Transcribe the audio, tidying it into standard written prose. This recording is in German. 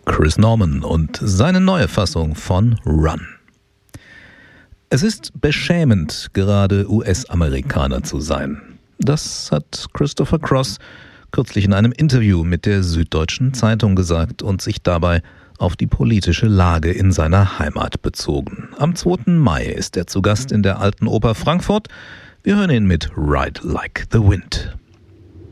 Chris Norman und seine neue Fassung von Run. Es ist beschämend, gerade US-Amerikaner zu sein. Das hat Christopher Cross kürzlich in einem Interview mit der Süddeutschen Zeitung gesagt und sich dabei auf die politische Lage in seiner Heimat bezogen. Am 2. Mai ist er zu Gast in der Alten Oper Frankfurt. Wir hören ihn mit Ride Like the Wind.